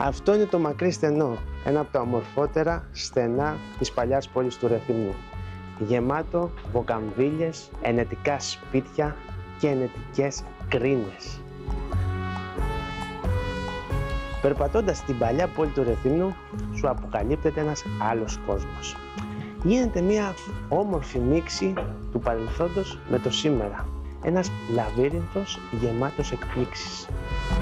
Αυτό είναι το Μακρύ Στενό, ένα από τα ομορφότερα στενά της παλιάς πόλης του Ρεθύμνου. Γεμάτο βοκαμβίλες, ενετικά σπίτια και ενετικές κρίνες. Περπατώντας στην παλιά πόλη του Ρεθύμνου, σου αποκαλύπτεται ένας άλλος κόσμος. Γίνεται μια όμορφη μίξη του παρελθόντος με το σήμερα. Ένας λαβύρινθος γεμάτος εκπλήξεις.